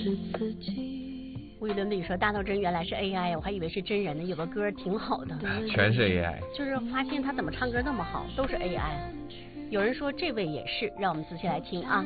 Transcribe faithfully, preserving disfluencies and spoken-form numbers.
是自己。 吴宇伦比说大头针原来是 A I， 我还以为是真人呢，有个歌挺好的。 全是 A I。 就是发现他怎么唱歌那么好，都是 A I。有人说这位也是，让我们仔细来听啊。